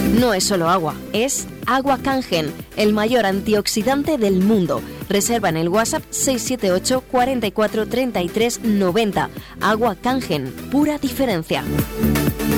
No es solo agua, es agua Kangen, el mayor antioxidante del mundo. Reserva en el WhatsApp 678 44 33 90. Agua Kangen, pura diferencia.